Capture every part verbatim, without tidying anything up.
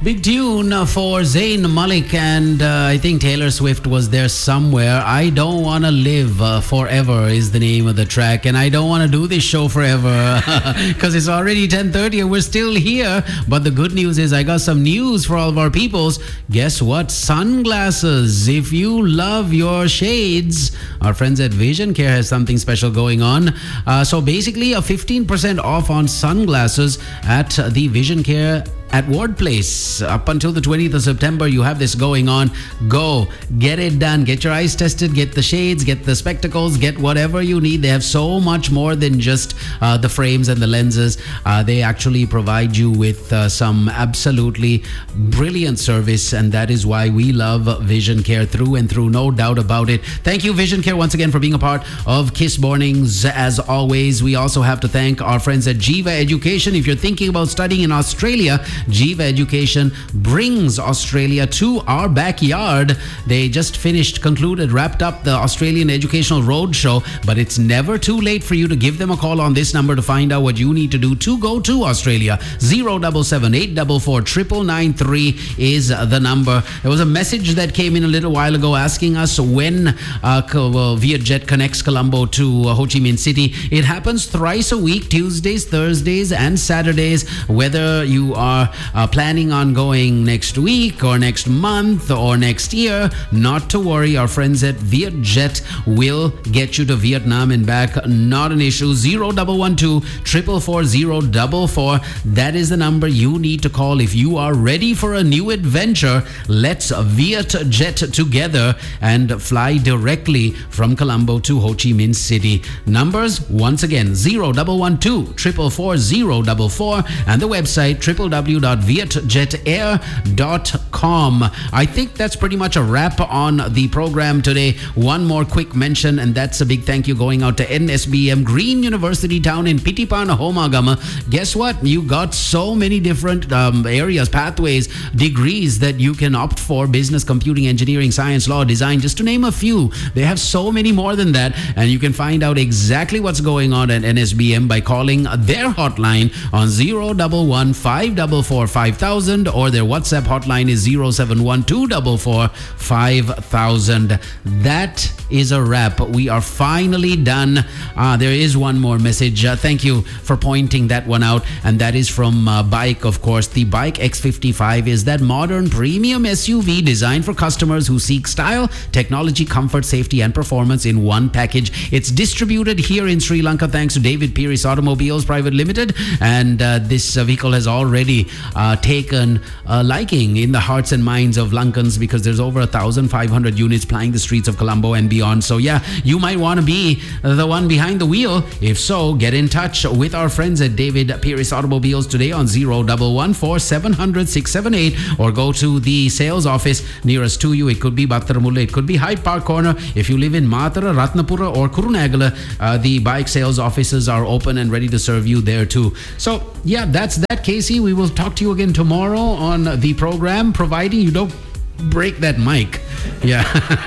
Big tune for Zayn Malik, and uh, I think Taylor Swift was there somewhere. I Don't Want to Live uh, Forever is the name of the track, and I don't want to do this show forever because it's already ten thirty and we're still here. But the good news is I got some news for all of our peoples. Guess what? Sunglasses. If you love your shades, our friends at Vision Care has something special going on. Uh, so basically a fifteen percent off on sunglasses at the Vision Care at Ward Place. Up until the twentieth of September, you have this going on. Go, get it done. Get your eyes tested, get the shades, get the spectacles, get whatever you need. They have so much more than just uh, the frames and the lenses. Uh, they actually provide you with uh, some absolutely brilliant service, and that is why we love Vision Care through and through, no doubt about it. Thank you, Vision Care, once again for being a part of Kiss Mornings. As always, we also have to thank our friends at Jiva Education. If you're thinking about studying in Australia, Jiva Education brings Australia to our backyard. They just finished, concluded, wrapped up the Australian Educational Roadshow, but it's never too late for you to give them a call on this number to find out what you need to do to go to Australia. zero seven seven eight four four nine nine nine three is the number. There was a message that came in a little while ago asking us when uh, Vietjet connects Colombo to uh, Ho Chi Minh City. It happens thrice a week, Tuesdays, Thursdays, and Saturdays. Whether you are Uh, planning on going next week or next month or next year, not to worry. Our friends at Vietjet will get you to Vietnam and back. Not an issue. zero one one two, four four four zero four four. That is the number you need to call if you are ready for a new adventure. Let's Vietjet together and fly directly from Colombo to Ho Chi Minh City. Numbers, once again, zero one one two, four four four zero four four, and the website w w w dot vietjet air dot com. I think that's pretty much a wrap on the program today. One more quick mention, and that's a big thank you going out to N S B M Green University Town in Pitipana, Homagama. Guess what? You got so many different um, areas, pathways, degrees that you can opt for: business, computing, engineering, science, law, design, just to name a few. They have so many more than that, and you can find out exactly what's going on at N S B M by calling their hotline on zero one one five four four five thousand, or their WhatsApp hotline is zero seven one two four four five thousand. That is a wrap. We are finally done. Uh, there is one more message. Uh, thank you for pointing that one out, and that is from uh, Bike, of course. The Bike X fifty-five is that modern premium S U V designed for customers who seek style, technology, comfort, safety, and performance in one package. It's distributed here in Sri Lanka thanks to David Pierce Automobiles Private Limited, and uh, this uh, vehicle has already uh, taken a liking in the hearts and minds of Lankans, because there's over one thousand five hundred units plying the streets of Colombo and beyond. So yeah, you might want to be the one behind the wheel. If so, get in touch with our friends at David Pierce Automobiles today on zero one one four seven zero zero six seven eight, or go to the sales office nearest to you. It could be Battaramulla, it could be Hyde Park Corner. If you live in Matara, Ratnapura, or Kurunegala, uh, the Bike sales offices are open and ready to serve you there too. So yeah, that's that, Casey. We will talk to you again tomorrow on the program, providing you don't break that mic. Yeah.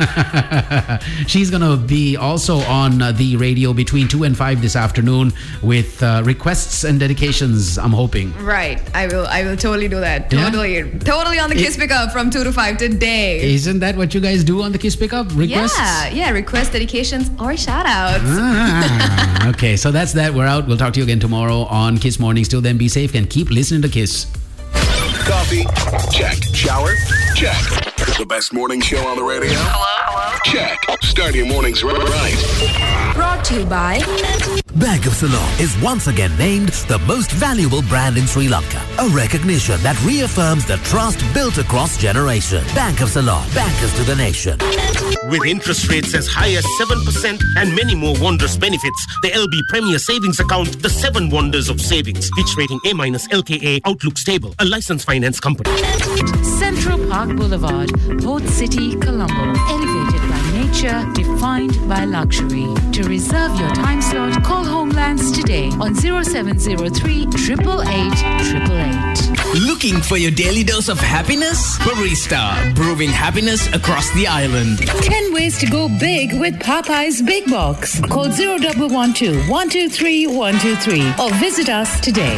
She's gonna be also on the radio between two and five this afternoon with uh, requests and dedications, I'm hoping. Right. I will I will totally do that. Totally. Yeah? Totally on the Kiss it, Pickup from two to five today. Isn't that what you guys do on the Kiss Pickup? Requests? Yeah. Yeah. Requests, dedications, or shout outs. Ah, okay. So that's that. We're out. We'll talk to you again tomorrow on Kiss Mornings. Till then, be safe and keep listening to Kiss. Coffee? Check. Shower? Check. The best morning show on the radio? Hello? Hello? Check. Start your mornings right. Brought to you by Bank of Ceylon is once again named the most valuable brand in Sri Lanka. A recognition that reaffirms the trust built across generations. Bank of Ceylon, bankers to the nation. With interest rates as high as seven percent and many more wondrous benefits, the L B Premier Savings Account, the seven wonders of savings. Fitch rating A minus L K A, outlook stable, a licensed finance company. Central Park Boulevard, Port City, Colombo. Elevated by nature, defined by luxury. To reserve your time slot, call Homelands today on zero seven zero three, eight eight eight, eight eight eight. Looking for your daily dose of happiness? Barista, brewing happiness across the island. ten ways to go big with Popeye's Big Box. Call zero one one two, one two three, one two three or visit us today.